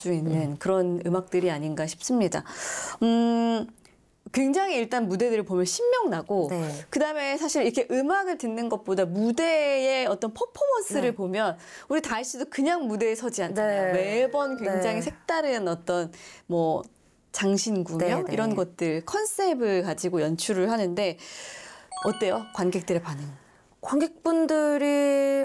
수 있는 그런 음악들이 아닌가 싶습니다. 굉장히 일단 무대들을 보면 신명나고 네. 그다음에 사실 이렇게 음악을 듣는 것보다 무대의 어떤 퍼포먼스를 네. 보면 우리 다희 씨도 그냥 무대에 서지 않잖아요. 네. 매번 굉장히 네. 색다른 어떤 뭐 장신구며 네, 네. 이런 것들 컨셉을 가지고 연출을 하는데 어때요? 관객들의 반응? 관객분들이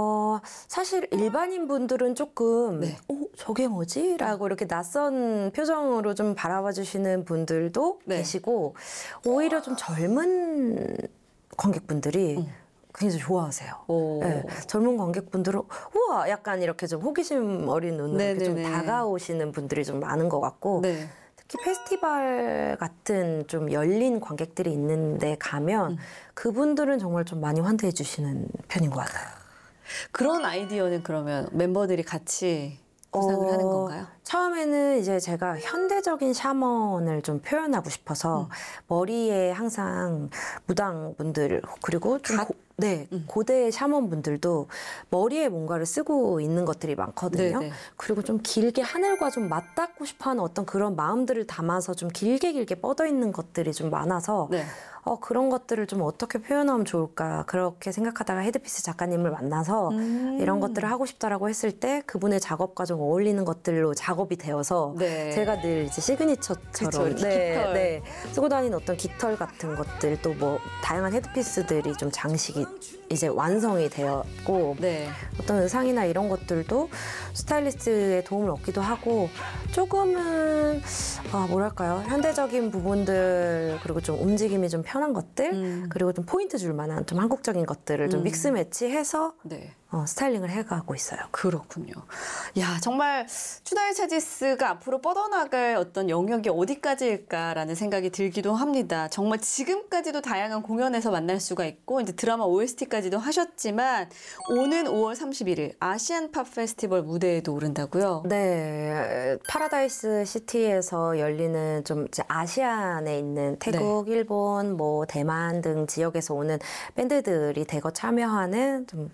사실 일반인 분들은 조금 네. 저게 뭐지? 라고 이렇게 낯선 표정으로 좀 바라봐 주시는 분들도 네. 계시고 오히려 좀 젊은 관객분들이 굉장히 좋아하세요. 오. 네, 젊은 관객분들은 우와 약간 이렇게 좀 호기심 어린 눈으로 이렇게 좀 네네네. 다가오시는 분들이 좀 많은 것 같고 네. 특히 페스티벌 같은 좀 열린 관객들이 있는데 가면 그분들은 정말 좀 많이 환대해 주시는 편인 것 같아요. 그런 아이디어는 그러면 멤버들이 같이 구상을 하는 건가요? 처음에는 이제 제가 현대적인 샤먼을 좀 표현하고 싶어서 머리에 항상 무당분들 그리고 좀 고대 샤먼분들도 머리에 뭔가를 쓰고 있는 것들이 많거든요. 네네. 그리고 좀 길게 하늘과 좀 맞닿고 싶어하는 어떤 그런 마음들을 담아서 좀 길게 뻗어 있는 것들이 좀 많아서 네. 그런 것들을 좀 어떻게 표현하면 좋을까 그렇게 생각하다가 헤드피스 작가님을 만나서 이런 것들을 하고 싶다라고 했을 때 그분의 작업과 좀 어울리는 것들로 작업이 되어서 네. 제가 늘 이제 시그니처처럼 그쵸, 깃털. 쓰고 다니는 어떤 깃털 같은 것들 또 뭐 다양한 헤드피스들이 좀 장식이 이제 완성이 되었고 네. 어떤 의상이나 이런 것들도 스타일리스트의 도움을 얻기도 하고 조금은 뭐랄까요 현대적인 부분들 그리고 좀 움직임이 좀 편한 것들 그리고 좀 포인트 줄 만한 좀 한국적인 것들을 좀 믹스 매치해서 네. 스타일링을 해가고 있어요. 그렇군요. 야, 정말 추다의 차지스가 앞으로 뻗어나갈 어떤 영역이 어디까지일까라는 생각이 들기도 합니다. 정말 지금까지도 다양한 공연에서 만날 수가 있고 이제 드라마 OST까지도 하셨지만 오는 5월 31일 아시안 팝 페스티벌 무대에도 오른다고요? 네, 파라다이스 시티에서 열리는 좀 이제 아시안에 있는 태국, 일본, 뭐 대만 등 지역에서 오는 밴드들이 대거 참여하는 좀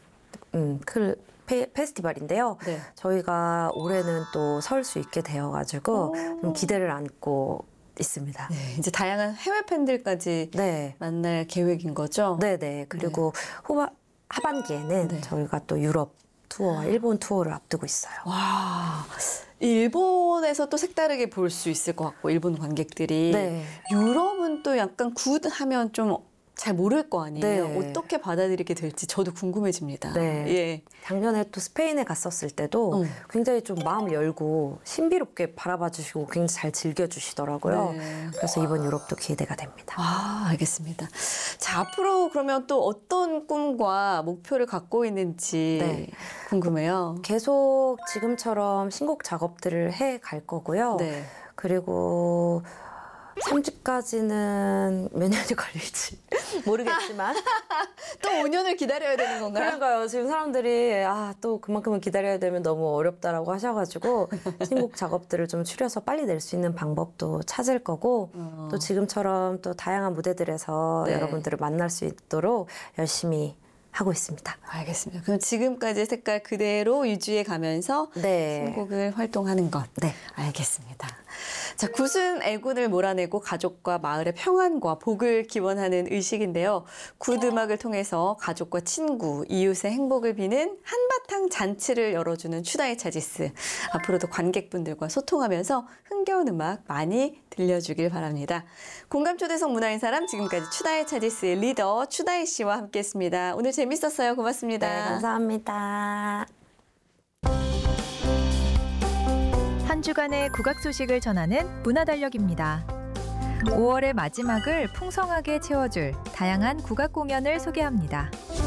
페스티벌인데요. 네. 저희가 올해는 또 설 수 있게 되어가지고 좀 기대를 안고 있습니다. 네, 이제 다양한 해외 팬들까지 네. 만날 계획인 거죠? 네네. 그리고 하반기에는 네. 저희가 또 유럽 투어와 일본 투어를 앞두고 있어요. 와, 일본에서 또 색다르게 볼 수 있을 것 같고 일본 관객들이 네. 유럽은 또 약간 굿 하면 좀 잘 모를 거 아니에요. 네. 어떻게 받아들이게 될지 저도 궁금해집니다. 네. 예. 작년에 또 스페인에 갔었을 때도 굉장히 좀 마음을 열고 신비롭게 바라봐 주시고 굉장히 잘 즐겨주시더라고요. 네. 그래서 이번 유럽도 기대가 됩니다. 아, 알겠습니다. 자, 앞으로 그러면 또 어떤 꿈과 목표를 갖고 있는지 네. 궁금해요. 계속 지금처럼 신곡 작업들을 해 갈 거고요. 네. 그리고 3집까지는 몇 년이 걸릴지 모르겠지만 또 5년을 기다려야 되는 건가요? 그러니까요. 지금 사람들이 또 그만큼은 기다려야 되면 너무 어렵다라고 하셔가지고 신곡 작업들을 좀 추려서 빨리 낼 수 있는 방법도 찾을 거고 또 지금처럼 또 다양한 무대들에서 네. 여러분들을 만날 수 있도록 열심히 하고 있습니다. 알겠습니다. 그럼 지금까지의 색깔 그대로 유지해 가면서 네. 신곡을 활동하는 것. 네. 알겠습니다. 자, 굳은 애군을 몰아내고 가족과 마을의 평안과 복을 기원하는 의식인데요. 굿 음악을 통해서 가족과 친구, 이웃의 행복을 비는 한바탕 잔치를 열어주는 추다의 차지스. 앞으로도 관객분들과 소통하면서 흥겨운 음악 많이 들려주길 바랍니다. 공감초대석 문화인 사람 지금까지 추다의 차지스의 리더 추다혜 씨와 함께했습니다. 오늘 재밌었어요. 고맙습니다. 네, 감사합니다. 한 주간의 국악 소식을 전하는 문화달력입니다. 5월의 마지막을 풍성하게 채워줄 다양한 국악 공연을 소개합니다.